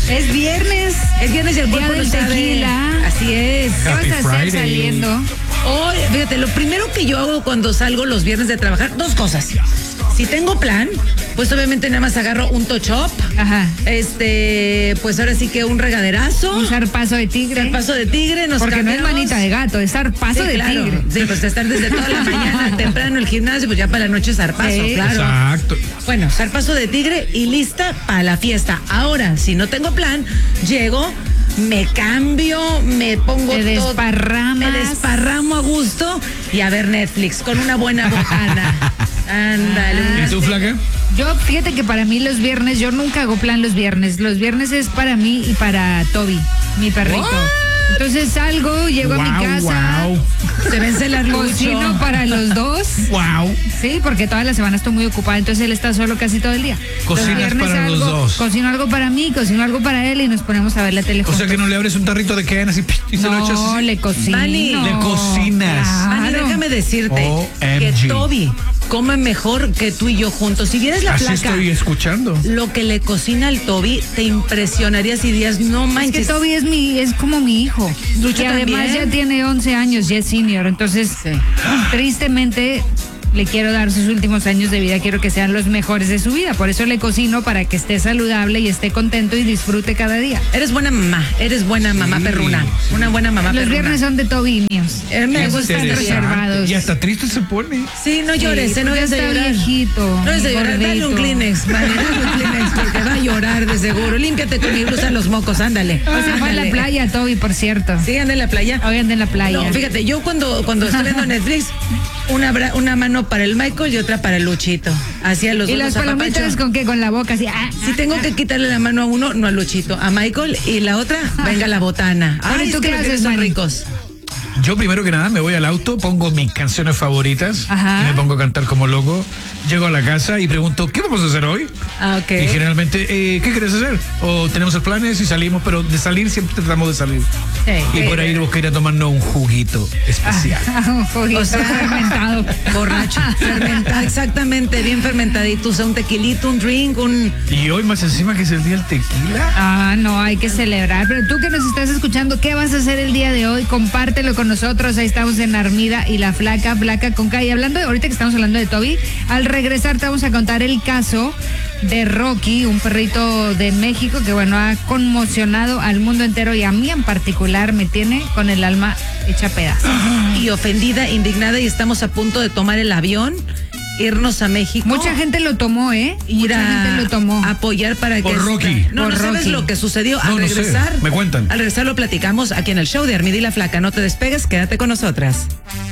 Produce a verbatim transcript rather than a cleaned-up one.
Es viernes. Es viernes y el Día cuerpo del lo sabe. tequila. Así es. ¿Qué Happy vas a hacer Friday. saliendo? Hoy, fíjate, lo primero que yo hago cuando salgo los viernes de trabajar, dos cosas. Si tengo plan, pues obviamente nada más agarro un touch-up. Ajá. Este, pues ahora sí que un regaderazo. Un zarpazo de tigre. Zarpazo de tigre, nos Porque no es cambiamos. manita de gato, es zarpazo Sí, de claro. tigre. Sí, pues estar desde toda la mañana temprano el gimnasio, pues ya para la noche zarpazo, Sí. claro. Exacto. Bueno, zarpazo de tigre y lista para la fiesta. Ahora, si no tengo plan, llego, me cambio, me pongo Te todo- desparramas. me desparramo a gusto y a ver Netflix con una buena botana. Ándale. Ah. una- ¿Y tú, flaca? Yo, fíjate que para mí los viernes, yo nunca hago plan los viernes. Los viernes es para mí y para Toby, mi perrito. What? Entonces salgo, llego a mi Wow, casa, wow. Se vence la cocino para los dos. Wow. Sí, porque toda la semana estoy muy ocupada, entonces él está solo casi todo el día. Cocinas Los viernes para los algo- dos. Cocino algo para mí, cocino algo para él y nos ponemos a ver la tele O sea juntos. que no le abres un tarrito de quenas y, y se lo echas No, así. le cocino. Manny, le cocinas. Manny, Claro. déjame decirte O M que G. Toby come mejor que tú y yo juntos. Si vieras la Así placa, estoy escuchando. lo que le cocina al Toby, te impresionarías y dirías, no Es que manches. Toby es mi, es como mi hijo. Lucho y además también. ya tiene once años, ya es senior. Entonces, Sí. tristemente, le quiero dar sus últimos años de vida, quiero que sean los mejores de su vida. Por eso le cocino para que esté saludable y esté contento y disfrute cada día. Eres buena mamá, eres buena mamá Sí. perruna. Una buena mamá Los perruna. viernes son de Toby y míos. Eh, me Qué gustan interesante. reservados. Y hasta triste se pone. Sí, no llores, Sí, eh, no pues vayas ya a está llorar. viejito, No vayas a llorar, dale un gordito. Kleenex, vale, dale un Kleenex, porque va a llorar de seguro. Límpiate con mi blusa los mocos, ándale. O sea, fue a la Ándale. playa, Toby, por cierto. Sí, anda en la playa. Hoy anda en la playa. No, fíjate, yo cuando, cuando estoy viendo Netflix, una, bra- una mano para el Michael y otra para el Luchito. Hacia los ¿Y dos las los palomitas apapacho. con qué? Con la boca, así. ah, Si tengo que quitarle la mano a uno, no al Luchito, a Michael, y la otra, venga la botana. Bueno, ¿y Ay, tú es que qué los haces, bebés son Manny? ricos. Yo primero que nada me voy al auto, pongo mis canciones favoritas Ajá. y me pongo a cantar como loco. Llego a la casa y pregunto, ¿qué vamos a hacer hoy? Ah, ok. Y generalmente, eh, ¿qué quieres hacer? O tenemos el planes y salimos, pero de salir siempre tratamos de salir. Sí. Y por ahí tenemos que ir a tomarnos un juguito especial. Un juguito O sea, fermentado. Borracho, fermentado, exactamente, bien fermentadito, o sea, un tequilito, un drink, un... Y hoy más encima que es el día del tequila. Ah, no, hay que celebrar. Pero tú que nos estás escuchando, ¿qué vas a hacer el día de hoy? Compártelo con nosotros. Ahí estamos en Armida y la Flaca, Flaca con K. Y hablando, de- ahorita que estamos hablando de Toby, al regresar te vamos a contar el caso de Rocky, un perrito de México que, bueno, ha conmocionado al mundo entero y a mí en particular me tiene con el alma hecha pedazos. Y ofendida, indignada, y estamos a punto de tomar el avión, irnos a México. Mucha gente lo tomó, ¿eh? ir Mucha a gente lo tomó. apoyar para Por que Rocky. no, Por no sabes Rocky. lo que sucedió al No, no sé. regresar. Me cuentan. Al regresar lo platicamos aquí en el show de Armida y la Flaca. No te despegues, quédate con nosotras.